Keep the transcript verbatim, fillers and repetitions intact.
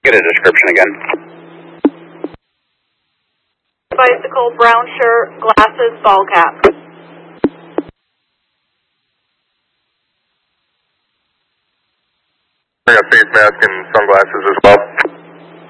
Get a description again. Bicycle, brown shirt, glasses, ball cap. I got face mask and sunglasses as well.